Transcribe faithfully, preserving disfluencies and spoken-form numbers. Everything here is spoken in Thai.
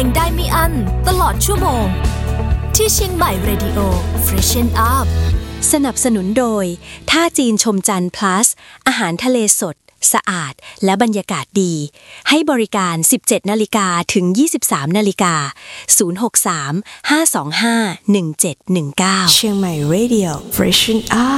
ได้ไม่อั้นตลอดชั่วโมงที่เชียงใหม่ Radio Freshen Up สนับสนุนโดยท่าจีนชมจันทร์ plus อาหารทะเลสดสะอาดและบรรยากาศดีให้บริการ สิบเจ็ดนาฬิกา ถึง ยี่สิบสามนาฬิกา ศูนย์ หก สาม ห้า สอง ห้า หนึ่ง เจ็ด หนึ่ง เก้าเชียงใหม่ Radio Freshen Up